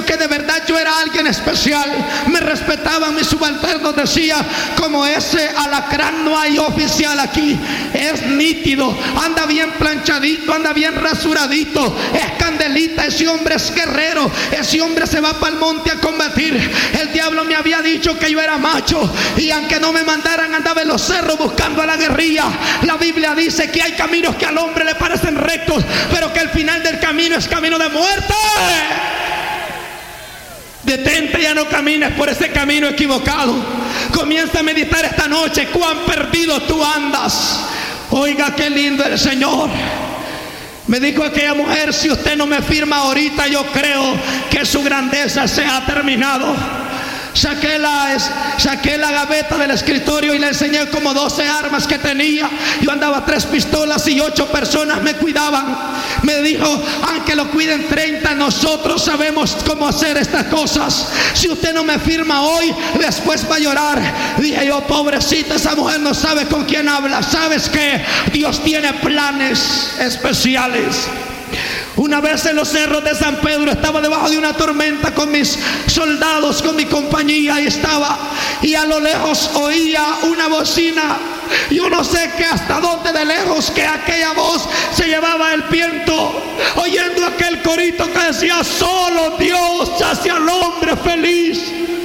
que de verdad yo era alguien especial. Me respetaban mis subalternos, decía, como ese alacrán no hay oficial aquí. Es nítido, anda bien planchadito, anda bien rasuradito, es candelita, ese hombre es guerrero, ese hombre se va para el monte a combatir. El diablo me había dicho que yo era macho, y aunque no me mandaran, andaba en los cerros buscando a la guerrilla. La Biblia dice que hay caminos que al hombre le parecen rectos, pero que el final del camino es camino de muerte. Detente, ya no camines por ese camino equivocado. Comienza a meditar esta noche cuán perdido tú andas. Oiga, qué lindo el Señor. Me dijo aquella mujer: si usted no me firma ahorita, yo creo que su grandeza se ha terminado. Saqué la gaveta del escritorio y le enseñé como 12 armas que tenía. Yo andaba 3 pistolas y 8 personas me cuidaban. Me dijo: aunque lo cuiden 30, nosotros sabemos cómo hacer estas cosas. Si usted no me firma hoy, después va a llorar. Dije yo: pobrecita, esa mujer no sabe con quién habla. ¿Sabes qué? Dios tiene planes especiales. Una vez en los cerros de San Pedro estaba debajo de una tormenta con mis soldados, con mi compañía, y a lo lejos oía una bocina. Yo no sé que hasta dónde de lejos que aquella voz se llevaba el viento, oyendo aquel corito que decía: solo Dios hace al hombre feliz.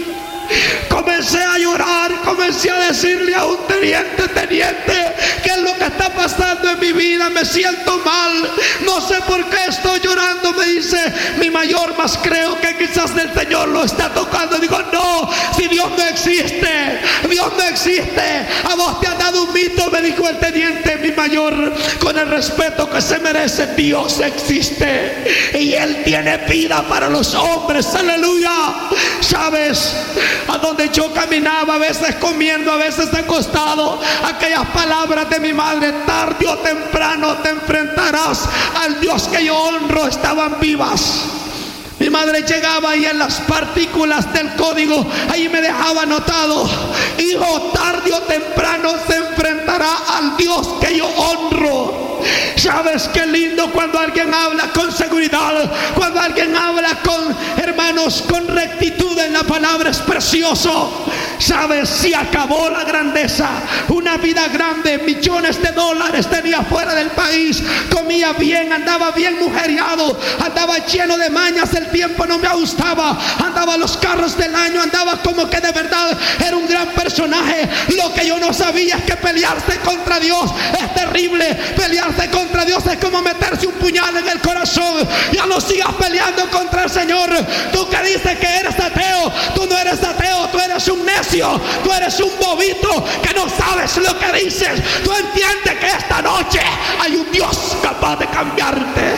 Comencé a llorar, comencé a decirle a un teniente: ¿qué es lo que está pasando en mi vida? Me siento mal, no sé por qué estoy llorando. Me dice: mi mayor, más creo que quizás el Señor lo está tocando. Digo: no, si Dios no existe, Dios no existe. A vos te han dado un mito, me dijo el teniente. Mi mayor, con el respeto que se merece, Dios existe y Él tiene vida para los hombres. Aleluya. ¿Sabes? A donde yo caminaba, a veces comiendo, a veces acostado, aquellas palabras de mi madre: tarde o temprano te enfrentarás al Dios que yo honro, estaban vivas. Mi madre llegaba y en las partículas del código ahí me dejaba anotado: hijo, tarde o temprano se enfrentará al Dios que yo honro. ¿Sabes qué lindo cuando alguien habla con seguridad? Cuando alguien habla con, hermanos, con rectitud en la palabra, es precioso. ¿Sabes? Si acabó la grandeza, una vida grande, millones de dólares tenía fuera del país, comía bien, andaba bien mujeriado, andaba lleno de mañas, el tiempo no me gustaba, andaba los carros del año, andaba como que de verdad era un gran personaje. Lo que yo no sabía es que pelearse contra Dios es terrible. Pelearse contra Dios es como meterse un puñal en el corazón. Ya no sigas peleando contra el Señor. Tú que dices que eres ateo, tú no eres ateo, tú eres un necio, tú eres un bobito que no sabes lo que dices. Tú entiendes que esta noche hay un Dios capaz de cambiarte.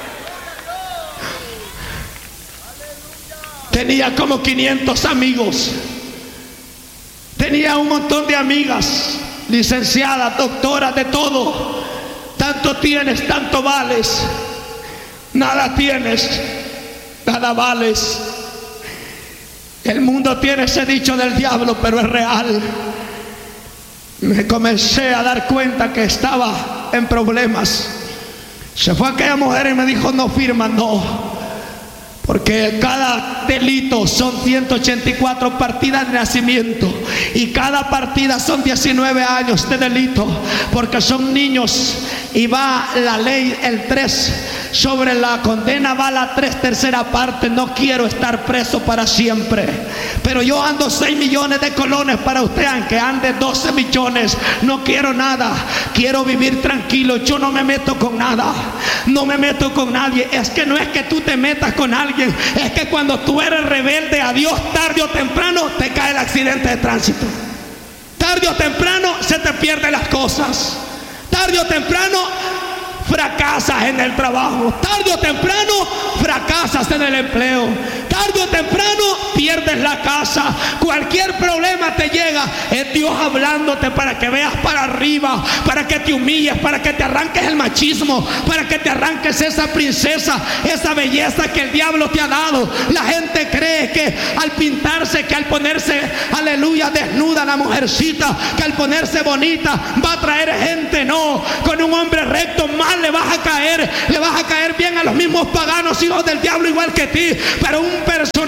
Tenía como 500 amigos, tenía un montón de amigas, licenciadas, doctoras, de todo. Tanto tienes, tanto vales. Nada tienes, nada vales. El mundo tiene ese dicho del diablo, pero es real. Me comencé a dar cuenta que estaba en problemas. Se fue aquella mujer y me dijo: no firma, no, porque cada delito son 184 partidas de nacimiento y cada partida son 19 años de delito, porque son niños. Y va la ley, el 3, sobre la condena va la 3/3 parte. No quiero estar preso para siempre, pero yo ando 6 millones de colones para usted, aunque ande 12 millones. No quiero nada, quiero vivir tranquilo. Yo no me meto con nada, no me meto con nadie. Es que no es que tú te metas con alguien, es que cuando tú eres rebelde a Dios, tarde o temprano te cae el accidente de tránsito. Tarde o temprano se te pierden las cosas. Tarde o temprano fracasas en el trabajo. Tarde o temprano fracasas en el empleo. Tarde o temprano pierdes la casa. Cualquier problema te llega. Es Dios hablándote para que veas para arriba, para que te humilles, para que te arranques el machismo, para que te arranques esa princesa, esa belleza que el diablo te ha dado. La gente cree que al pintarse, que al ponerse, aleluya, desnuda la mujercita, que al ponerse bonita va a traer gente. No, con un hombre recto mal le vas a caer bien a los mismos paganos, hijos del diablo, igual que ti. Pero un personaje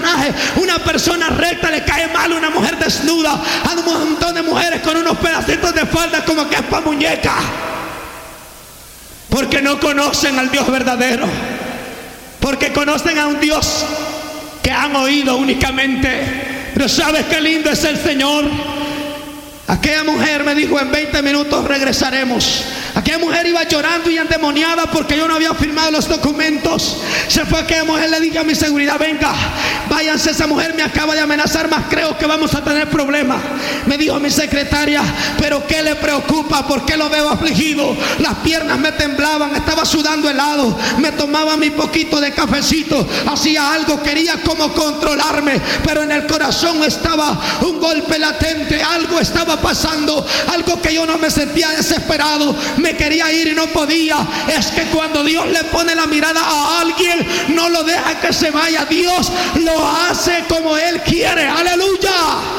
persona recta le cae mal una mujer desnuda, a un montón de mujeres con unos pedacitos de falda como que es pa' muñeca, porque no conocen al Dios verdadero, porque conocen a un Dios que han oído únicamente. Pero ¿sabes qué lindo es el Señor? Aquella mujer me dijo: en 20 minutos regresaremos. Aquella mujer iba llorando y endemoniada porque yo no había firmado los documentos. Se fue aquella mujer, le dije a mi seguridad: venga, váyanse, esa mujer me acaba de amenazar, más creo que vamos a tener problemas. Me dijo mi secretaria: pero ¿qué le preocupa? ¿Por qué lo veo afligido? Las piernas me temblaban, estaba sudando helado, me tomaba mi poquito de cafecito, hacía algo, quería como controlarme, pero en el corazón estaba un golpe latente, algo estaba pasando, algo que yo no me sentía desesperado, me quería ir y no podía. Es que cuando Dios le pone la mirada a alguien, no lo deja que se vaya. Dios lo hace como Él quiere. Aleluya.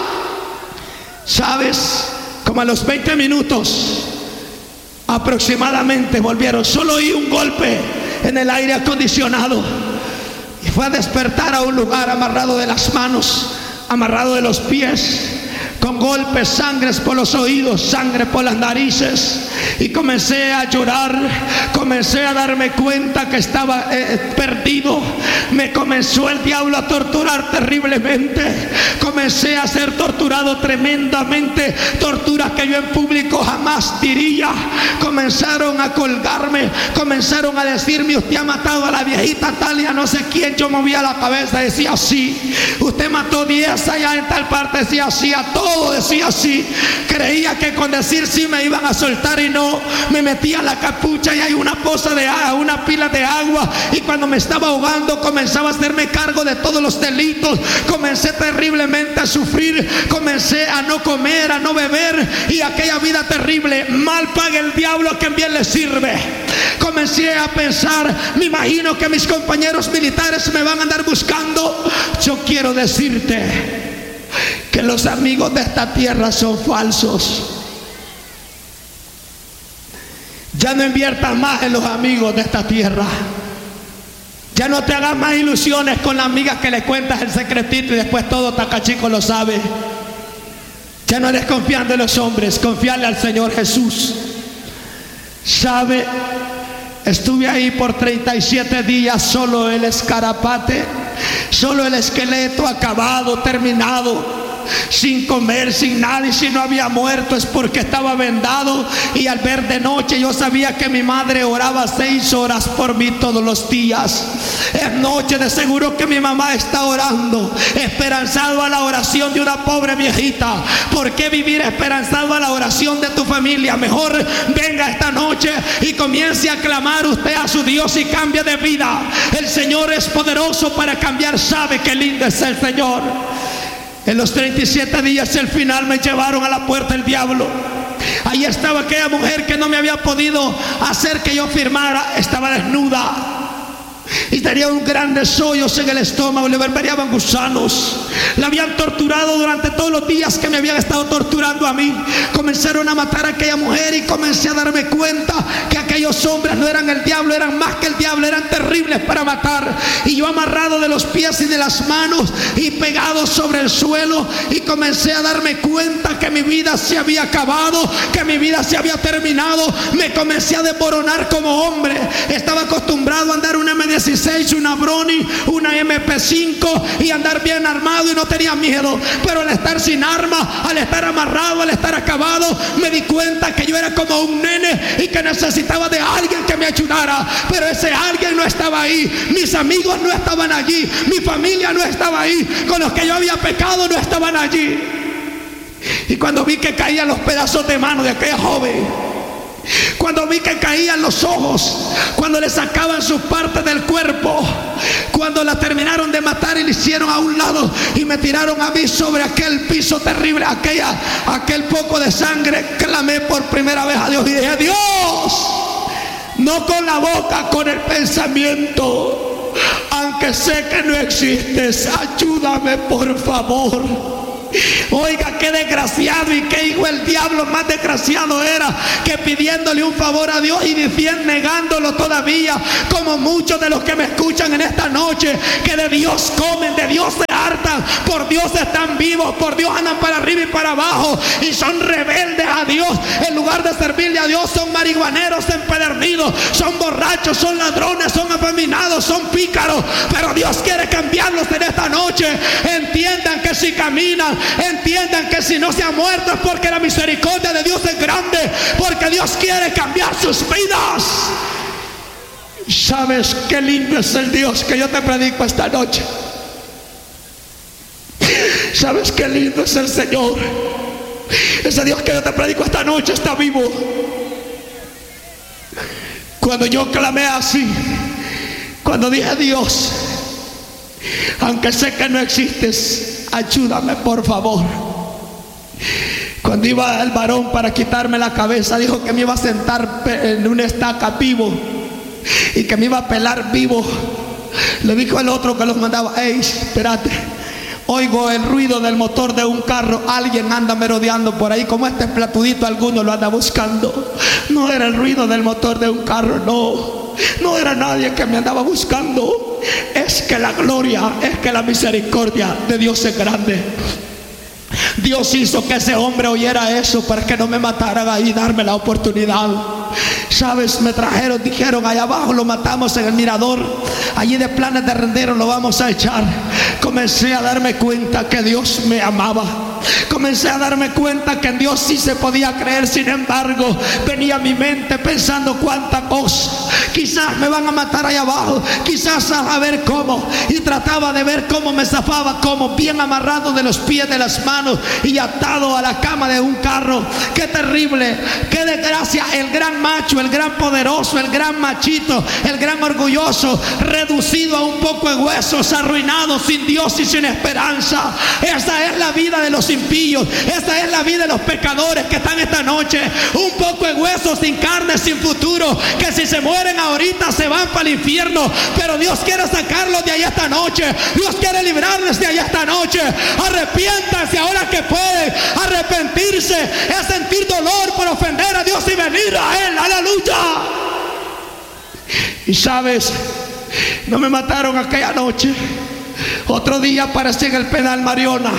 ¿Sabes? Como a los 20 minutos aproximadamente volvieron. Solo oí un golpe en el aire acondicionado y fue a despertar a un lugar amarrado de las manos, amarrado de los pies, con golpes, sangres por los oídos, sangre por las narices. Y comencé a llorar, comencé a darme cuenta que estaba perdido. Me comenzó el diablo a torturar terriblemente. Comencé a ser torturado tremendamente, torturas que yo en público jamás diría. Comenzaron a colgarme, comenzaron a decirme: usted ha matado a la viejita Talia, no sé quién. Yo movía la cabeza, decía sí. Usted mató 10 allá en tal parte, decía sí. A todo decía sí. Creía que con decir sí me iban a soltar y no. Me metía en la capucha y hay una poza de agua, una pila de agua, y cuando me estaba ahogando comenzaba a hacerme cargo de todos los delitos. Comencé terriblemente a sufrir, comencé a no comer, a no beber, y aquella vida terrible. Mal paga el diablo a quien bien le sirve. Comencé a pensar: me imagino que mis compañeros militares me van a andar buscando. Yo quiero decirte que los amigos de esta tierra son falsos. Ya no inviertas más en los amigos de esta tierra. Ya no te hagas más ilusiones con las amigas que le cuentas el secretito y después todo Tacachico lo sabe. Ya no eres confiando en los hombres, confiarle al Señor Jesús. ¿Sabe? Estuve ahí por 37 días, solo el escarapate, solo el esqueleto acabado, terminado, sin comer, sin nada. Y si no había muerto es porque estaba vendado. Y al ver de noche, yo sabía que mi madre oraba 6 horas por mí todos los días. Es noche, de seguro que mi mamá está orando, esperanzado a la oración de una pobre viejita. ¿Por qué vivir esperanzado a la oración de tu familia? Mejor venga esta noche y comience a clamar usted a su Dios y cambie de vida. El Señor es poderoso para cambiar. ¿Sabe qué lindo es el Señor? En los 37 días, el final, me llevaron a la puerta del diablo. Ahí estaba aquella mujer que no me había podido hacer que yo firmara. Estaba desnuda y tenía un grandes hoyos en el estómago, le verbereaban gusanos. La habían torturado durante todos los días que me habían estado torturando a mí. Comenzaron a matar a aquella mujer y comencé a darme cuenta que aquellos hombres no eran el diablo, eran más que el diablo, eran terribles para matar. Y yo amarrado de los pies y de las manos y pegado sobre el suelo, y comencé a darme cuenta que mi vida se había acabado, que mi vida se había terminado. Me comencé a desmoronar como hombre. Estaba acostumbrado a andar una M16, una Brownie, una MP5 y andar bien armado y no tenía miedo. Pero al estar sin arma, al estar amarrado, al estar acabado, me di cuenta que yo era como un nene y que necesitaba de alguien que me ayudara. Pero ese alguien no estaba ahí. Mis amigos no estaban allí, mi familia no estaba ahí, con los que yo había pecado no estaban allí. Y cuando vi que caían los pedazos de mano de aquella joven, cuando vi que caían los ojos, cuando le sacaban sus partes del cuerpo, cuando la terminaron de matar y le hicieron a un lado y me tiraron a mí sobre aquel piso terrible, aquel poco de sangre, clamé por primera vez a Dios y dije: Dios, no con la boca, con el pensamiento, aunque sé que no existes, ayúdame por favor. Oiga, qué desgraciado y qué hijo el diablo más desgraciado era, que pidiéndole un favor a Dios y diciendo, negándolo todavía, como muchos de los que me escuchan en esta noche, que de Dios comen, de Dios se hartan, por Dios están vivos, por Dios andan para arriba y para abajo y son rebeldes a Dios. En lugar de servirle a Dios son marihuaneros empedernidos, son borrachos, son ladrones, son afeminados, son pícaros. Pero Dios quiere cambiarlos en esta noche. Entiendan que si caminan, entiendan que si no se han muerto es porque la misericordia de Dios es grande, porque Dios quiere cambiar sus vidas. ¿Sabes qué lindo es el Dios que yo te predico esta noche? ¿Sabes qué lindo es el Señor? Ese Dios que yo te predico esta noche está vivo. Cuando yo clamé así, cuando dije: Dios, aunque sé que no existes, ayúdame por favor. Cuando iba el varón para quitarme la cabeza, dijo que me iba a sentar en una estaca vivo y que me iba a pelar vivo. Le dijo el otro que los mandaba: hey, espérate, oigo el ruido del motor de un carro, alguien anda merodeando por ahí, como este platudito alguno lo anda buscando. No era el ruido del motor de un carro, no era nadie que me andaba buscando. Es que la gloria, es que la misericordia de Dios es grande. Dios hizo que ese hombre oyera eso para que no me mataran ahí y darme la oportunidad. ¿Sabes? Me trajeron, dijeron: allá abajo lo matamos en el mirador, allí de Planes de Rendero lo vamos a echar. Comencé a darme cuenta que Dios me amaba. Comencé a darme cuenta que en Dios sí se podía creer. Sin embargo, venía a mi mente pensando cuánta cosa. Quizás me van a matar allá abajo, quizás a ver cómo. Y trataba de ver cómo me zafaba, como bien amarrado de los pies, de las manos y atado a la cama de un carro. Qué terrible, qué desgracia. El gran macho, el gran poderoso, el gran machito, el gran orgulloso, reducido a un poco de huesos, arruinado, sin Dios y sin esperanza. Esa es la vida de los impíos, esa es la vida de los pecadores que están esta noche. Un poco de huesos, sin carne, sin futuro, que si se mueren ahorita se van para el infierno. Pero Dios quiere sacarlos de ahí esta noche. Dios quiere librarles de ahí esta noche. Arrepiéntanse ahora que pueden. Arrepentirse es sentir dolor por ofender a Dios y venir a Él. Aleluya. Y sabes, no me mataron aquella noche. Otro día aparecí en el penal Mariona.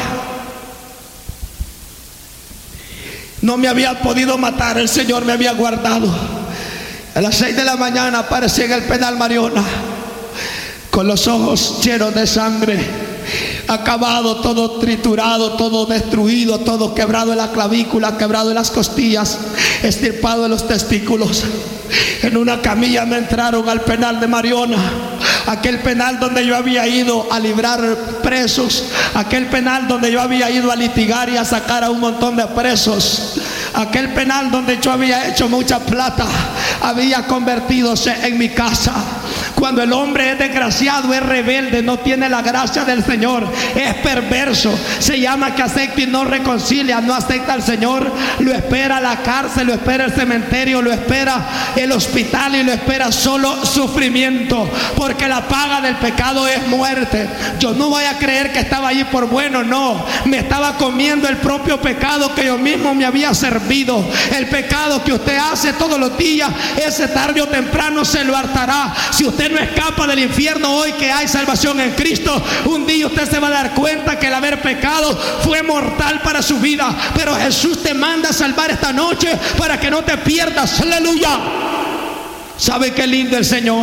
No me había podido matar, el Señor me había guardado. A las 6 de la mañana aparecí en el penal Mariona, con los ojos llenos de sangre, acabado, todo triturado, todo destruido, todo quebrado en la clavícula, quebrado en las costillas, extirpado en los testículos. En una camilla me entraron al penal de Mariona, aquel penal donde yo había ido a librar presos, aquel penal donde yo había ido a litigar y a sacar a un montón de presos, aquel penal donde yo había hecho mucha plata, había convertidose en mi casa. Cuando el hombre es desgraciado, es rebelde, no tiene la gracia del Señor, es perverso, se llama que acepta y no reconcilia, no acepta al Señor, lo espera la cárcel, lo espera el cementerio, lo espera el hospital y lo espera solo sufrimiento, porque la paga del pecado es muerte. Yo no voy a creer que estaba allí por bueno, no, me estaba comiendo el propio pecado que yo mismo me había servido. El pecado que usted hace todos los días, ese tarde o temprano se lo hartará. Si usted no escapa del infierno hoy que hay salvación en Cristo, un día usted se va a dar cuenta que el haber pecado fue mortal para su vida. Pero Jesús te manda a salvar esta noche para que no te pierdas. Aleluya. ¿Sabe qué lindo el Señor?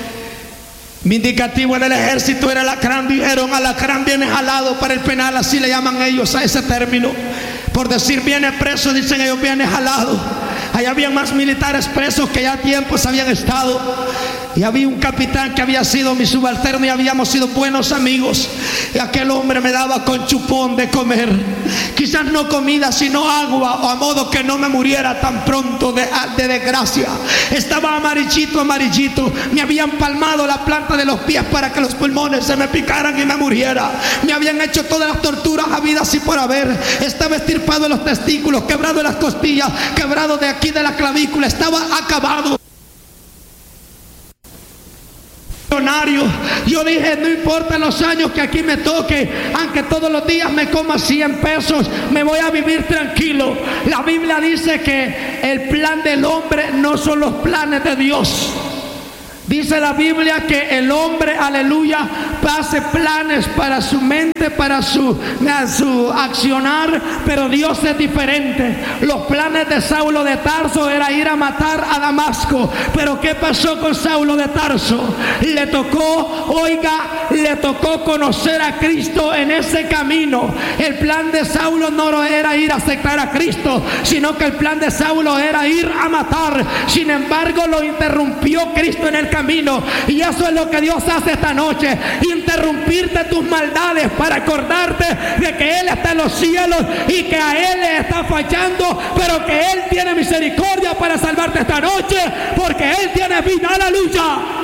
Mi indicativo en el ejército era alacrán. Dijeron: alacrán viene jalado para el penal, así le llaman ellos a ese término. Por decir viene preso, dicen ellos viene jalado. Allá había más militares presos que ya tiempos habían estado. Y había un capitán que había sido mi subalterno y habíamos sido buenos amigos. Y aquel hombre me daba con chupón de comer. Quizás no comida, sino agua, o a modo que no me muriera tan pronto de desgracia. Estaba amarillito. Me habían palmado la planta de los pies para que los pulmones se me picaran y me muriera. Me habían hecho todas las torturas habidas y por haber. Estaba estirpado en los testículos, quebrado en las costillas, quebrado de aquí de la clavícula. Estaba acabado. Yo dije: no importa los años que aquí me toque, aunque todos los días me coma 100 pesos, me voy a vivir tranquilo. La Biblia dice que el plan del hombre no son los planes de Dios. Dice la Biblia que el hombre, aleluya, hace planes para su mente, para su accionar, pero Dios es diferente. Los planes de Saulo de Tarso era ir a matar a Damasco, pero ¿qué pasó con Saulo de Tarso? Le tocó conocer a Cristo en ese camino. El plan de Saulo no era ir a aceptar a Cristo, sino que el plan de Saulo era ir a matar. Sin embargo, lo interrumpió Cristo en el camino, y eso es lo que Dios hace esta noche: interrumpirte tus maldades para acordarte de que Él está en los cielos y que a Él le está fallando, pero que Él tiene misericordia para salvarte esta noche, porque Él tiene vida. Aleluya.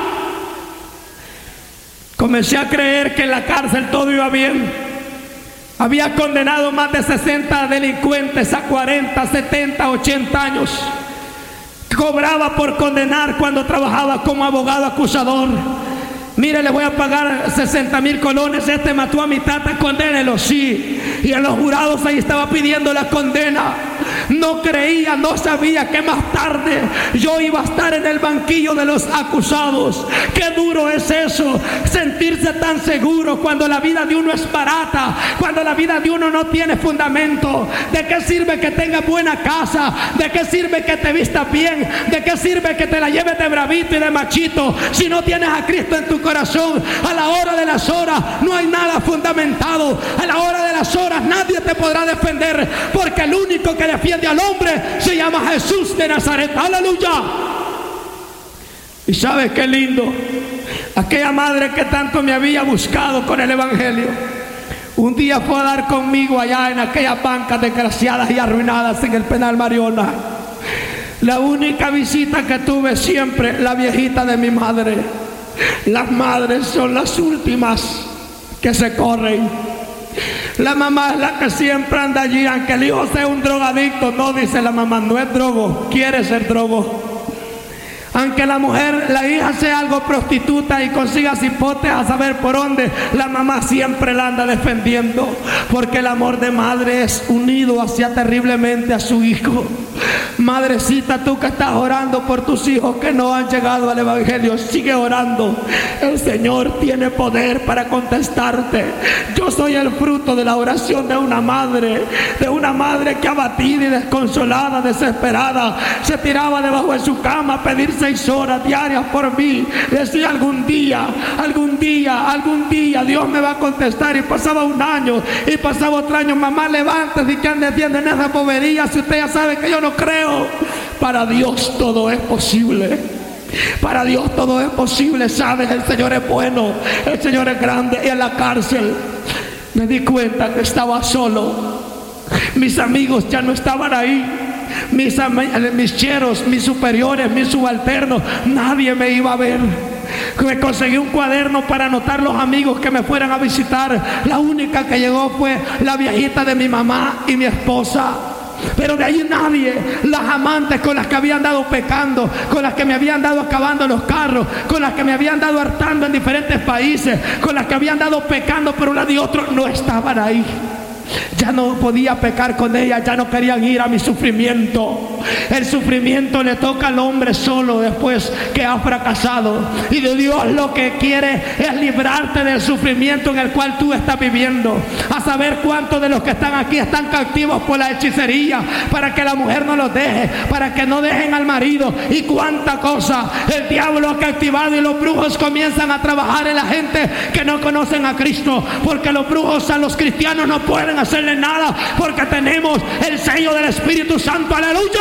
Comencé a creer que en la cárcel todo iba bien. Había condenado más de 60 delincuentes a 40, 70, 80 años. Cobraba por condenar cuando trabajaba como abogado acusador. Mire, le voy a pagar 60,000 colones. Este mató a mi tata, condénelo, sí. Y en los jurados ahí estaba pidiendo la condena. No creía, no sabía que más tarde yo iba a estar en el banquillo de los acusados. Qué duro es eso, sentirse tan seguro cuando la vida de uno es barata, cuando la vida de uno no tiene fundamento. ¿De qué sirve que tengas buena casa? ¿De qué sirve que te vistas bien? ¿De qué sirve que te la lleves de bravito y de machito si no tienes a Cristo en tu corazón? A la hora de las horas no hay nada fundamentado. A la hora de las horas nadie te podrá defender, porque el único que defiende al hombre se llama Jesús de Nazaret. Aleluya. Y sabes qué lindo, aquella madre que tanto me había buscado con el evangelio, un día fue a dar conmigo allá en aquellas bancas desgraciadas y arruinadas en el penal Mariona. La única visita que tuve siempre, la viejita de mi madre. Las madres son las últimas que se corren. La mamá es la que siempre anda allí, aunque el hijo sea un drogadicto. No, dice la mamá, no es drogo, quiere ser drogo. Aunque la mujer, la hija sea algo prostituta y consiga cipotes a saber por dónde, la mamá siempre la anda defendiendo, porque el amor de madre es unido hacia terriblemente a su hijo. Madrecita, tú que estás orando por tus hijos que no han llegado al evangelio, sigue orando. El Señor tiene poder para contestarte. Yo soy el fruto de la oración de una madre que abatida y desconsolada, desesperada, se tiraba debajo de su cama a pedir 6 horas diarias por mí. Decía, algún día Dios me va a contestar. Y pasaba un año y pasaba otro año. Mamá, levántese y que ande viendo en esa bobería, si usted ya sabe que yo no creo. Para Dios todo es posible. Para Dios todo es posible. Sabes, el Señor es bueno, el Señor es grande. Y en la cárcel me di cuenta que estaba solo. Mis amigos ya no estaban ahí. Mis cheros, mis superiores, mis subalternos, nadie me iba a ver. Me conseguí un cuaderno para anotar los amigos que me fueran a visitar. La única que llegó fue la viejita de mi mamá y mi esposa. Pero de ahí nadie. Las amantes con las que habían dado pecando, con las que me habían dado acabando los carros, con las que me habían dado hartando en diferentes países, con las que habían dado pecando por un lado y otro, no estaban ahí. Ya no podía pecar con ellas, ya no querían ir a mi sufrimiento. El sufrimiento le toca al hombre solo después que ha fracasado. Y de Dios lo que quiere es librarte del sufrimiento en el cual tú estás viviendo. A saber cuántos de los que están aquí están cautivos por la hechicería, para que la mujer no los deje, para que no dejen al marido, y cuánta cosa el diablo ha cautivado. Y los brujos comienzan a trabajar en la gente que no conocen a Cristo, porque los brujos a los cristianos no pueden hacerle nada, porque tenemos el sello del Espíritu Santo. Aleluya.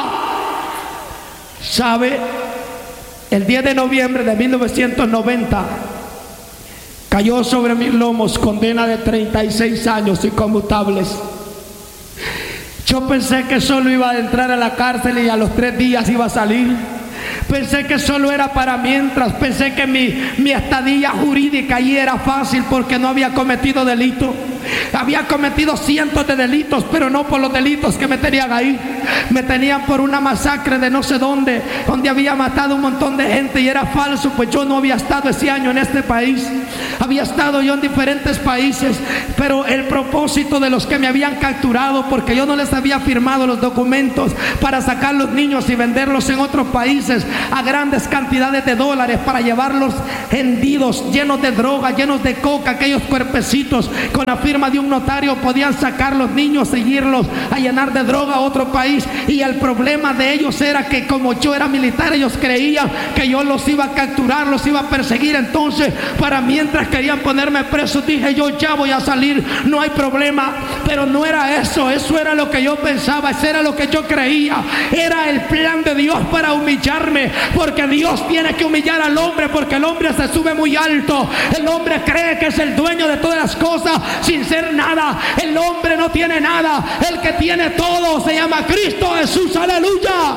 ¿Sabe? El 10 de noviembre de 1990 cayó sobre mis lomos condena de 36 años inconmutables. Yo pensé que solo iba a entrar a la cárcel y a los 3 días iba a salir. Pensé que solo era para mientras. Pensé que mi estadía jurídica allí era fácil porque no había cometido delito. Había cometido cientos de delitos, pero no por los delitos que me tenían ahí. Me tenían por una masacre de no sé dónde, donde había matado un montón de gente y era falso, pues yo no había estado ese año en este país. Había estado yo en diferentes países, pero el propósito de los que me habían capturado, porque yo no les había firmado los documentos para sacar los niños y venderlos en otros países a grandes cantidades de dólares, para llevarlos hendidos, llenos de droga, llenos de coca, aquellos cuerpecitos con la firma de un notario podían sacar los niños, seguirlos a llenar de droga a otro país. Y el problema de ellos era que como yo era militar, ellos creían que yo los iba a capturar, los iba a perseguir. Entonces, para mientras querían ponerme preso, dije yo, ya voy a salir, no hay problema. Pero no era eso, eso era lo que yo pensaba, eso era lo que yo creía. Era el plan de Dios para humillarme, porque Dios tiene que humillar al hombre, porque el hombre se sube muy alto. El hombre cree que es el dueño de todas las cosas sin ser nada. El hombre no tiene nada, el que tiene todo se llama Cristo Jesús, aleluya.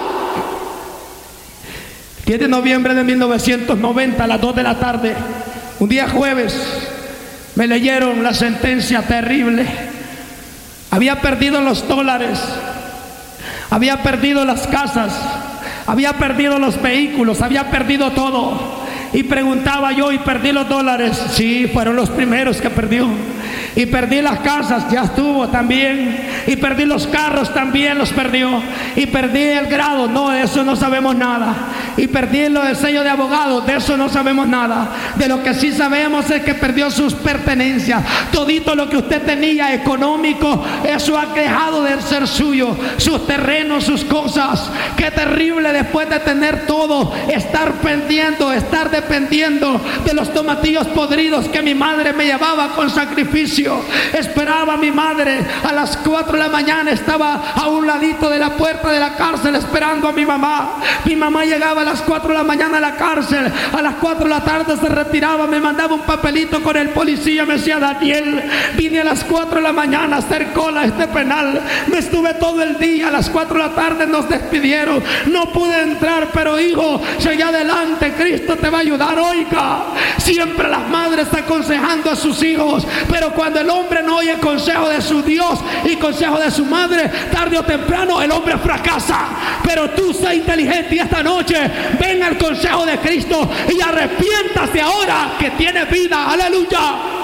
10 de noviembre de 1990 a las 2 de la tarde, un día jueves, me leyeron la sentencia terrible. Había perdido los dólares, había perdido las casas, había perdido los vehículos, había perdido todo. Y preguntaba yo, ¿y perdí los dólares? Sí, fueron los primeros que perdió. Y perdí las casas, ya estuvo también. Y perdí los carros, también los perdió. Y perdí el grado, no, de eso no sabemos nada. Y perdí el sello de abogado, de eso no sabemos nada. De lo que sí sabemos es que perdió sus pertenencias. Todito lo que usted tenía económico, eso ha dejado de ser suyo. Sus terrenos, sus cosas. Qué terrible después de tener todo, estar pendiendo, estar dependiendo de los tomatillos podridos que mi madre me llevaba con sacrificio. Esperaba a mi madre a las 4 de la mañana, estaba a un ladito de la puerta de la cárcel esperando a mi mamá. Mi mamá llegaba a las 4 de la mañana a la cárcel, a las 4 de la tarde se retiraba, me mandaba un papelito con el policía, me decía: Daniel, vine a las 4 de la mañana a hacer cola a este penal, me estuve todo el día, a las 4 de la tarde nos despidieron, no pude entrar, pero hijo, sigue adelante, Cristo te va a ayudar. Oiga, siempre las madres aconsejando a sus hijos, pero cuando el hombre no oye consejo de su Dios y consejo de su madre, tarde o temprano el hombre fracasa. Pero tú sé inteligente y esta noche ven al consejo de Cristo y arrepiéntase ahora que tiene vida, aleluya.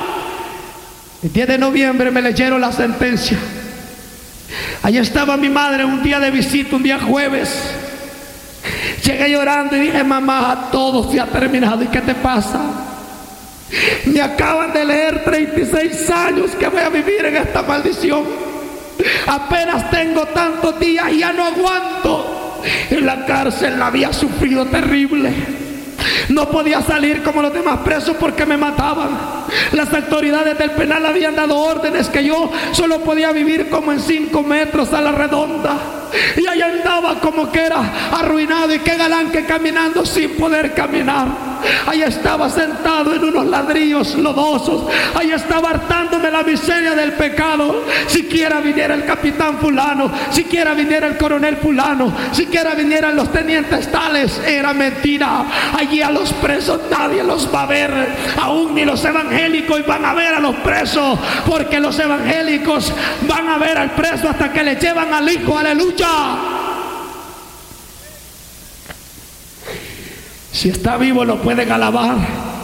El 10 de noviembre me leyeron la sentencia. Allí estaba mi madre un día de visita, un día jueves. Llegué llorando y dije: mamá, todo se ha terminado. ¿Y qué te pasa? Me acaban de leer 36 años que voy a vivir en esta maldición. Apenas tengo tantos días y ya no aguanto. En la cárcel la había sufrido terrible. No podía salir como los demás presos porque me mataban. Las autoridades del penal habían dado órdenes que yo solo podía vivir como en 5 metros a la redonda. Y allá andaba como que era arruinado, y qué galán que caminando sin poder caminar. Allá estaba sentado en unos ladrillos lodosos. Allá estaba hartándome la miseria del pecado. Siquiera viniera el capitán fulano, siquiera viniera el coronel fulano, siquiera vinieran los tenientes tales, era mentira. Allí a los presos nadie los va a ver, aún ni los evangélicos van a ver a los presos, porque los evangélicos van a ver al preso hasta que le llevan al hijo, aleluya. Si está vivo lo pueden alabar.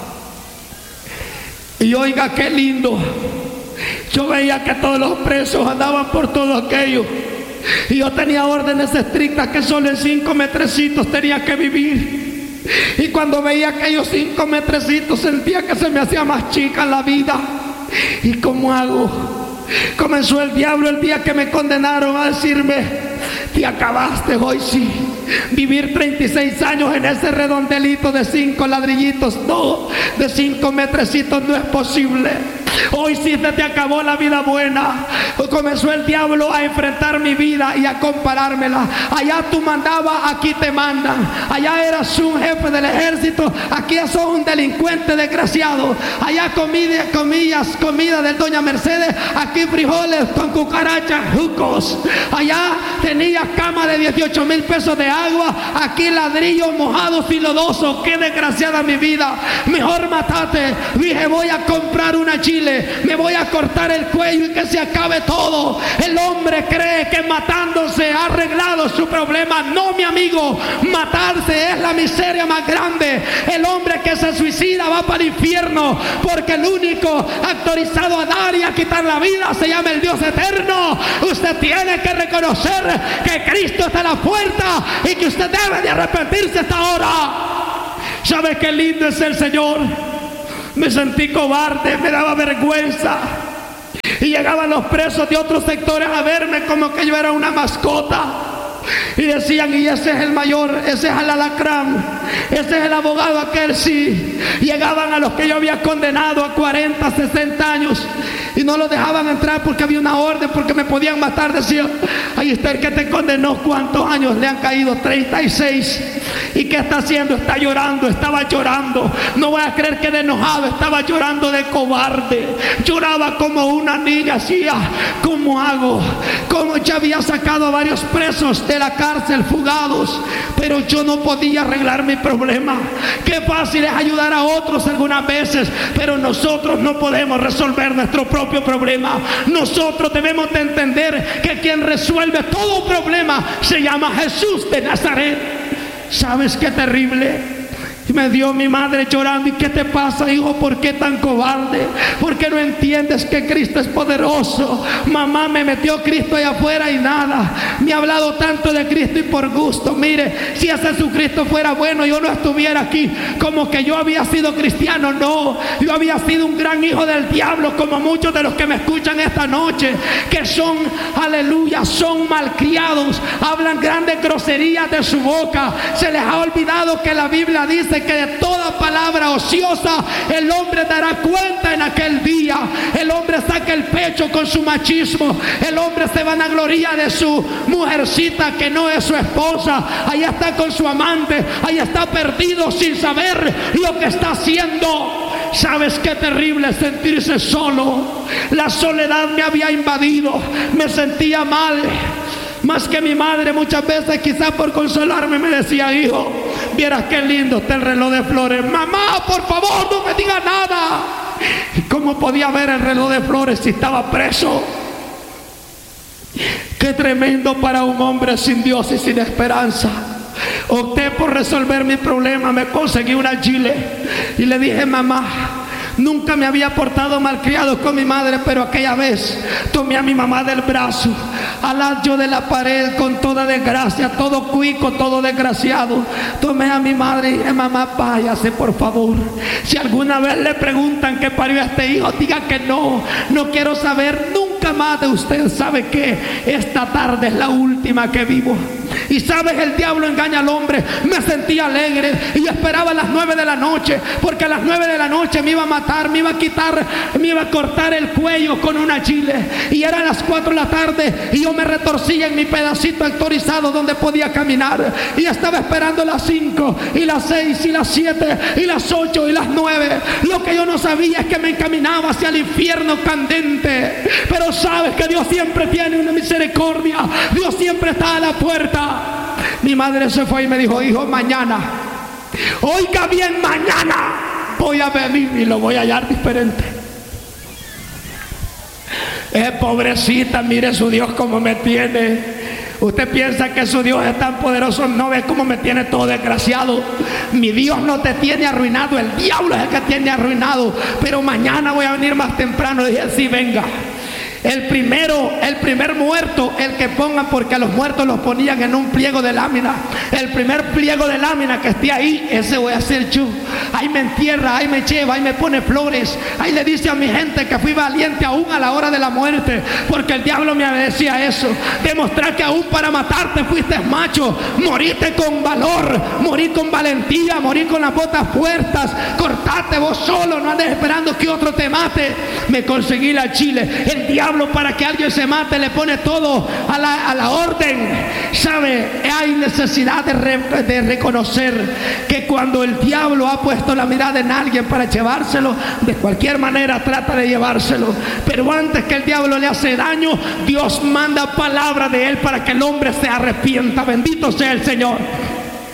Y oiga qué lindo, yo veía que todos los presos andaban por todo aquello, y yo tenía órdenes estrictas que solo en 5 metrecitos tenía que vivir. Y cuando veía aquellos 5 metrecitos sentía que se me hacía más chica la vida. ¿Y cómo hago? Comenzó el diablo el día que me condenaron a decirme: te acabaste hoy, sí. Vivir 36 años en ese redondelito de 5 ladrillitos, no, de 5 metrecitos no es posible. Hoy sí se te acabó la vida buena. Comenzó el diablo a enfrentar mi vida y a comparármela. Allá tú mandabas, aquí te mandan. Allá eras un jefe del ejército, aquí sos un delincuente desgraciado. Allá comías comida de doña Mercedes, aquí frijoles con cucarachas, jucos. Allá tenías cama de 18,000 pesos de agua, aquí ladrillos mojados y lodosos. Qué desgraciada mi vida. Mejor matate. Dije: voy a comprar una chile Chile, me voy a cortar el cuello y que se acabe todo. El hombre cree que matándose ha arreglado su problema. No, mi amigo, matarse es la miseria más grande. El hombre que se suicida va para el infierno, porque el único autorizado a dar y a quitar la vida se llama el Dios eterno. Usted tiene que reconocer que Cristo está a la puerta y que usted debe de arrepentirse hasta ahora. ¿Sabe qué lindo es el Señor? Me sentí cobarde, me daba vergüenza. Y llegaban los presos de otros sectores a verme como que yo era una mascota. Y decían, y ese es el mayor, ese es el alacrán, ese es el abogado aquel, sí. Llegaban a los que yo había condenado a 40, 60 años y no los dejaban entrar porque había una orden, porque me podían matar. Decían, ahí está el que te condenó, ¿cuántos años le han caído? 36. ¿Y qué está haciendo? Está llorando. Estaba llorando, no voy a creer que de enojado, estaba llorando de cobarde. Lloraba como una niña. Decía, ¿cómo hago? Como ya había sacado a varios presos de la cárcel fugados, pero yo no podía arreglar mi problema. Qué fácil es ayudar a otros algunas veces, pero nosotros no podemos resolver nuestro propio problema. Nosotros debemos de entender que quien resuelve todo problema se llama Jesús de Nazaret. ¿Sabes qué terrible? Y me dio mi madre llorando. ¿Y qué te pasa, hijo? ¿Por qué tan cobarde? ¿Por qué no entiendes que Cristo es poderoso? Mamá, me metió Cristo allá afuera y nada. Me ha hablado tanto de Cristo y por gusto. Mire, si ese Jesucristo fuera bueno, yo no estuviera aquí como que yo había sido cristiano. No, yo había sido un gran hijo del diablo, como muchos de los que me escuchan esta noche, que son, aleluya, son malcriados, hablan grandes groserías de su boca. Se les ha olvidado que la Biblia dice que de toda palabra ociosa el hombre dará cuenta en aquel día. El hombre saca el pecho con su machismo. El hombre se vanagloria de su mujercita que no es su esposa. Ahí está con su amante. Ahí está perdido sin saber lo que está haciendo. ¿Sabes qué terrible es sentirse solo? La soledad me había invadido. Me sentía mal. Más que mi madre muchas veces, quizás por consolarme, me decía, hijo, vieras qué lindo está el reloj de flores. Mamá, por favor, no me diga nada. ¿Y cómo podía ver el reloj de flores si estaba preso? Qué tremendo para un hombre sin Dios y sin esperanza. Opté por resolver mi problema. Me conseguí una chile y le dije, mamá, nunca me había portado malcriado con mi madre, pero aquella vez tomé a mi mamá del brazo, al ancho de la pared, con toda desgracia, todo cuico, todo desgraciado. Tomé a mi madre y dije, mamá, váyase por favor. Si alguna vez le preguntan qué parió a este hijo, diga que no, no quiero saber nunca más de usted. ¿Sabe qué? Esta tarde es la última que vivo. Y sabes, el diablo engaña al hombre. Me sentía alegre y esperaba a las 9 de la noche, porque a las 9 de la noche me iba a matar, me iba a quitar, me iba a cortar el cuello con una chile. Y eran las 4 de la tarde y yo me retorcía en mi pedacito autorizado donde podía caminar. Y estaba esperando las 5 y las 6 y las 7 y las 8 y las 9. Lo que yo no sabía es que me encaminaba hacia el infierno candente. Pero sabes que Dios siempre tiene una misericordia. Dios siempre está a la puerta. Mi madre se fue y me dijo, hijo, mañana, oiga bien, mañana voy a venir y lo voy a hallar diferente. Pobrecita, mire su Dios cómo me tiene. Usted piensa que su Dios es tan poderoso, no ve cómo me tiene todo desgraciado. Mi Dios no te tiene arruinado, el diablo es el que tiene arruinado. Pero mañana voy a venir más temprano. Le dije, sí, venga. El primer muerto, el que pongan, porque a los muertos los ponían en un pliego de lámina. El primer pliego de lámina que esté ahí, ese voy a hacer yo. Ahí me entierra, ahí me lleva, ahí me pone flores. Ahí le dice a mi gente que fui valiente aún a la hora de la muerte, porque el diablo me decía eso. Demostrar que aún para matarte fuiste macho. Moriste con valor, morí con valentía, morí con las botas puestas. Cortate vos solo, no andes esperando que otro te mate. Me conseguí la chile. El diablo, para que alguien se mate, le pone todo a la orden. ¿Sabe? Hay necesidad de reconocer que cuando el diablo ha puesto la mirada en alguien para llevárselo, de cualquier manera trata de llevárselo. Pero antes que el diablo le hace daño, Dios manda palabra de él para que el hombre se arrepienta. Bendito sea el Señor.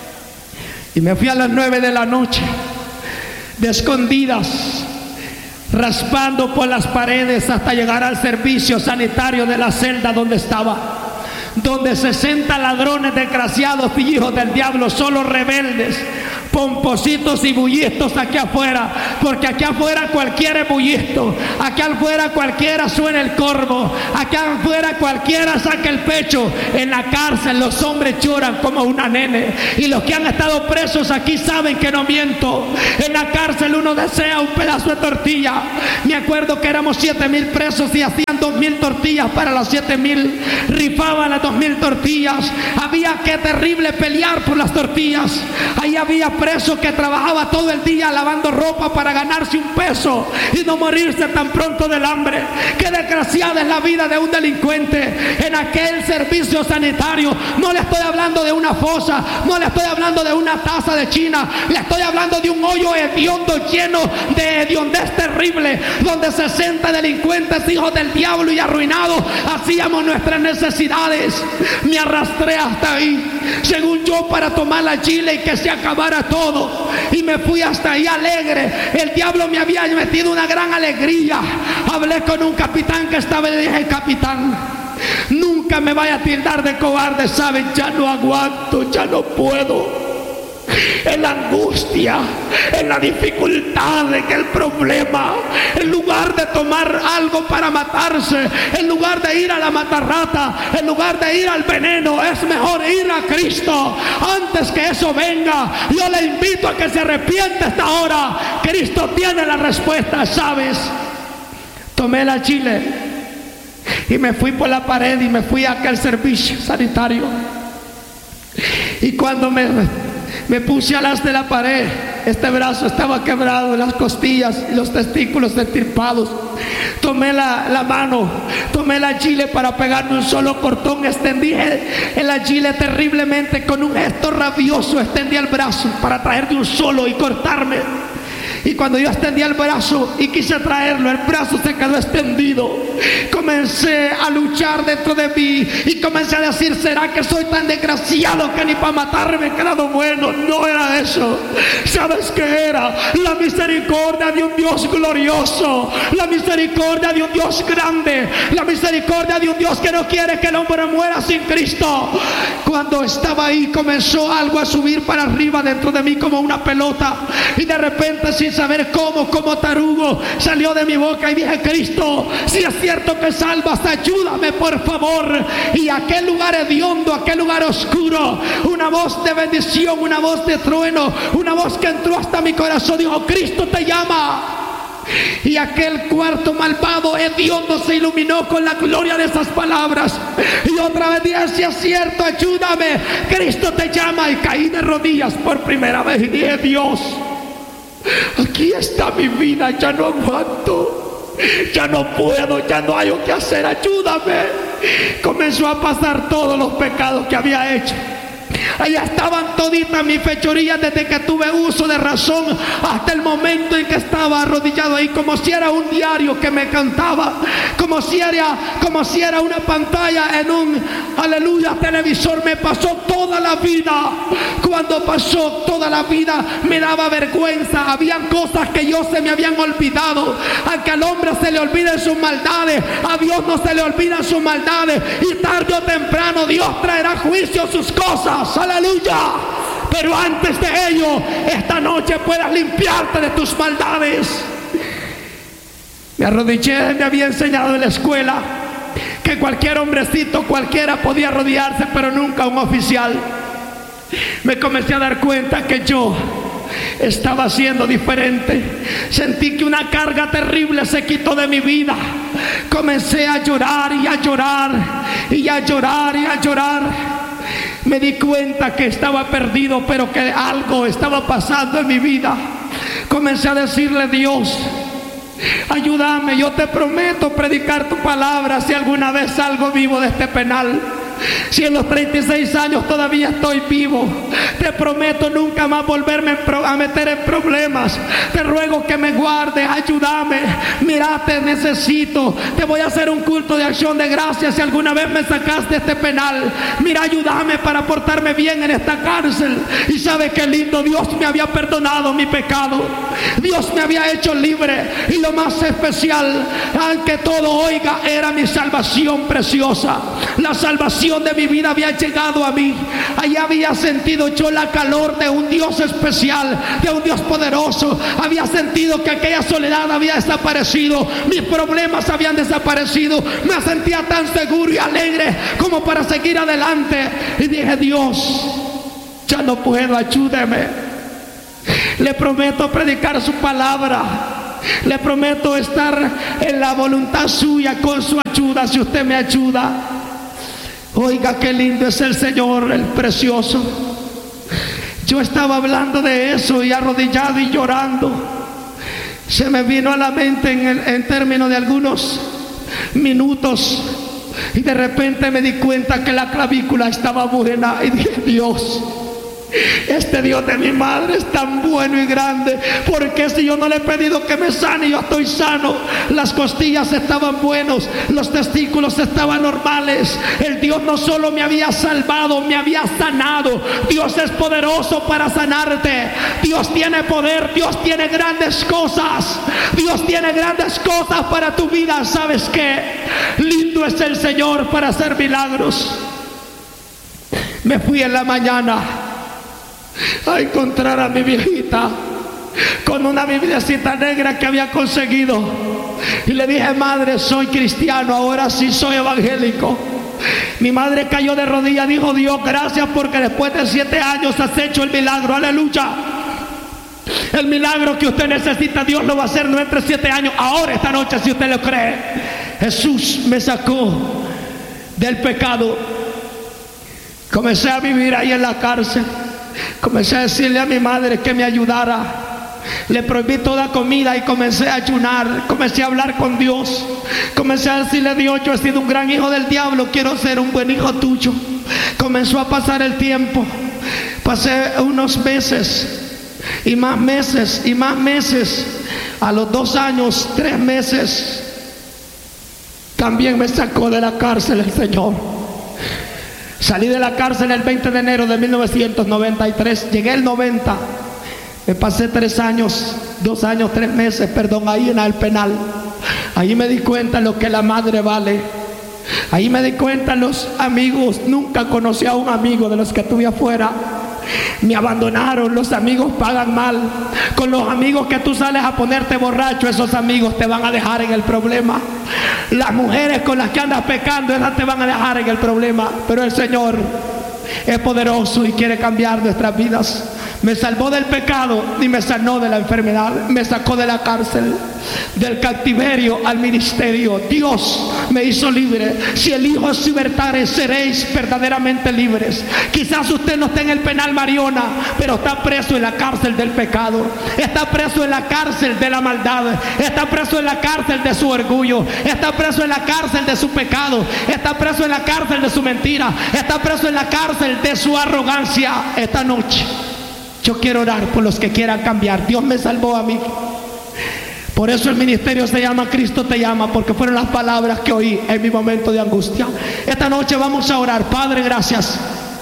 Y me fui a las 9 de la noche, de escondidas. raspando por las paredes hasta llegar al servicio sanitario de la celda donde estaba, donde 60 ladrones desgraciados y hijos del diablo, solo rebeldes, pompositos y bullistos aquí afuera, porque aquí afuera cualquiera es bullisto, aquí afuera cualquiera suena el corvo, aquí afuera cualquiera saca el pecho. En la cárcel los hombres lloran como una nene, y los que han estado presos aquí saben que no miento. En la cárcel uno desea un pedazo de tortilla. Me acuerdo que éramos 7,000 presos y hacían 2,000 tortillas para las 7,000, rifaban las 2,000 tortillas. Había que terrible pelear por las tortillas. Ahí había preso que trabajaba todo el día lavando ropa para ganarse un peso y no morirse tan pronto del hambre. Qué desgraciada es la vida de un delincuente en aquel servicio sanitario. No le estoy hablando de una fosa, no le estoy hablando de una taza de China, le estoy hablando de un hoyo hediondo lleno de hediondez terrible, donde 60 delincuentes, hijos del diablo y arruinados, hacíamos nuestras necesidades. Me arrastré hasta ahí, según yo, para tomar la chile y que se acabara todo, y me fui hasta ahí alegre. El diablo me había metido una gran alegría. Hablé con un capitán que estaba y le dije: capitán, nunca me vaya a tildar de cobarde, ¿saben? Ya no aguanto, ya no puedo. En la angustia, en la dificultad, en el problema, en lugar de tomar algo para matarse, en lugar de ir a la matarrata, en lugar de ir al veneno, es mejor ir a Cristo. Antes que eso venga, yo le invito a que se arrepienta esta hora. Cristo tiene la respuesta, ¿sabes? Tomé la chile y me fui por la pared y me fui a aquel servicio sanitario. Y cuando me puse a las de la pared, este brazo estaba quebrado, las costillas y los testículos estirpados. Tomé la mano, tomé la chile para pegarme un solo cortón, extendí en la chile terriblemente, con un gesto rabioso extendí el brazo para traer de un solo y cortarme. Y cuando yo extendí el brazo y quise traerlo, el brazo se quedó extendido. Comencé a luchar dentro de mí y comencé a decir: ¿será que soy tan desgraciado que ni para matarme he quedado bueno? No era eso. ¿Sabes qué era? La misericordia de un Dios glorioso, la misericordia de un Dios grande, la misericordia de un Dios que no quiere que el hombre muera sin Cristo. Cuando estaba ahí, comenzó algo a subir para arriba dentro de mí como una pelota, y de repente, sin saber cómo, como tarugo, salió de mi boca y dije: Cristo, si es cierto que salvas, ayúdame por favor. Y aquel lugar hediondo, aquel lugar oscuro, una voz de bendición, una voz de trueno, una voz que entró hasta mi corazón, dijo: Cristo te llama. Y aquel cuarto malvado hediondo se iluminó con la gloria de esas palabras. Y otra vez dije: si es cierto, ayúdame, Cristo te llama. Y caí de rodillas por primera vez y dije: Dios, aquí está mi vida, ya no aguanto, ya no puedo, ya no hay lo que hacer, ayúdame. Comenzó a pasar todos los pecados que había hecho. Allá estaban toditas mis fechorías desde que tuve uso de razón hasta el momento en que estaba arrodillado ahí, como si era un diario que me cantaba, como si era una pantalla en un, aleluya, televisor. Me pasó toda la vida. Cuando pasó toda la vida me daba vergüenza. Habían cosas que se me habían olvidado. A que al hombre se le olviden sus maldades, a Dios no se le olvidan sus maldades, y tarde o temprano Dios traerá juicio a sus cosas. Aleluya. Pero antes de ello, esta noche puedas limpiarte de tus maldades. Me arrodillé. Me había enseñado en la escuela que cualquier hombrecito, cualquiera podía arrodillarse, pero nunca un oficial. Me comencé a dar cuenta que yo estaba siendo diferente. Sentí que una carga terrible se quitó de mi vida. Comencé a llorar y a llorar y a llorar y a llorar. Me di cuenta que estaba perdido, pero que algo estaba pasando en mi vida. Comencé a decirle: Dios, ayúdame, yo te prometo predicar tu palabra si alguna vez salgo vivo de este penal. Si en los 36 años todavía estoy vivo, te prometo nunca más volverme a meter en problemas. Te ruego que me guardes, ayúdame. Mira, te necesito. Te voy a hacer un culto de acción de gracias si alguna vez me sacaste de este penal. Mira, ayúdame para portarme bien en esta cárcel. Y sabe qué lindo, Dios me había perdonado mi pecado. Dios me había hecho libre. Y lo más especial, aunque todo, oiga, era mi salvación preciosa. La salvación de mi vida había llegado a mí. Allí había sentido yo la calor de un Dios especial, de un Dios poderoso. Había sentido que aquella soledad había desaparecido, mis problemas habían desaparecido. Me sentía tan seguro y alegre como para seguir adelante. Y dije, Dios, ya no puedo, ayúdeme. Le prometo predicar su palabra. Le prometo estar en la voluntad suya con su ayuda, si usted me ayuda. Oiga, qué lindo es el Señor, el precioso. Yo estaba hablando de eso y arrodillado y llorando. Se me vino a la mente en términos de algunos minutos. Y de repente me di cuenta que la clavícula estaba buena. Y dije, Dios, este Dios de mi madre es tan bueno y grande, porque si yo no le he pedido que me sane, yo estoy sano. Las costillas estaban buenos, los testículos estaban normales. El Dios no solo me había salvado, me había sanado. Dios es poderoso para sanarte. Dios tiene poder, Dios tiene grandes cosas. Dios tiene grandes cosas para tu vida. ¿Sabes qué? Lindo es el Señor para hacer milagros. Me fui en la mañana a encontrar a mi viejita con una bibliacita negra que había conseguido, y le dije, madre, soy cristiano, ahora sí soy evangélico. Mi madre cayó de rodillas, dijo, Dios, gracias, porque después de 7 años has hecho el milagro. Aleluya. El milagro que usted necesita, Dios lo va a hacer no entre 7 años, ahora, esta noche, si usted lo cree. Jesús me sacó del pecado. Comencé a vivir ahí en la cárcel. Comencé a decirle a mi madre que me ayudara. Le prohibí toda comida y comencé a ayunar. Comencé a hablar con Dios. Comencé a decirle, Dios, yo he sido un gran hijo del diablo, quiero ser un buen hijo tuyo. Comenzó a pasar el tiempo. Pasé unos meses y más meses y más meses. A los 2 años, 3 meses, también me sacó de la cárcel el Señor. Salí de la cárcel el 20 de enero de 1993. Llegué el 90. Me pasé 2 años, 3 meses, ahí en el penal. Ahí me di cuenta lo que la madre vale. Ahí me di cuenta los amigos. Nunca conocí a un amigo de los que tuve afuera. Me abandonaron, los amigos pagan mal. Con los amigos que tú sales a ponerte borracho, esos amigos te van a dejar en el problema. Las mujeres con las que andas pecando, esas te van a dejar en el problema. Pero el Señor es poderoso y quiere cambiar nuestras vidas. Me salvó del pecado y me sanó de la enfermedad. Me sacó de la cárcel, del cautiverio al ministerio. Dios me hizo libre. Si el Hijo os libertare, seréis verdaderamente libres. Quizás usted no esté en el penal Mariona, pero está preso en la cárcel del pecado. Está preso en la cárcel de la maldad. Está preso en la cárcel de su orgullo. Está preso en la cárcel de su pecado. Está preso en la cárcel de su mentira. Está preso en la cárcel de su arrogancia. Esta noche yo quiero orar por los que quieran cambiar. Dios me salvó a mí. Por eso el ministerio se llama Cristo te llama, porque fueron las palabras que oí en mi momento de angustia. Esta noche vamos a orar. Padre, gracias.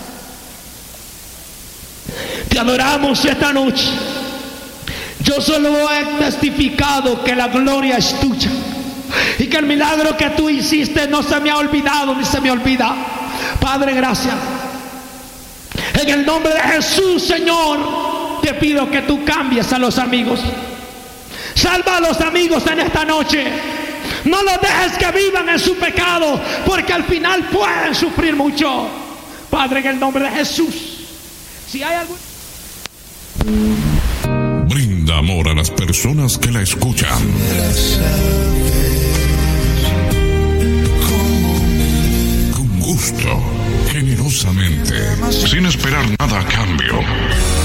Te adoramos esta noche. Yo solo he testificado que la gloria es tuya y que el milagro que tú hiciste no se me ha olvidado ni se me olvida. Padre, gracias. En el nombre de Jesús, Señor, te pido que tú cambies a los amigos. Salva a los amigos en esta noche. No los dejes que vivan en su pecado, porque al final pueden sufrir mucho. Padre, en el nombre de Jesús, si hay algún... Brinda amor a las personas que la escuchan. Con gusto, generosamente, sin esperar nada a cambio.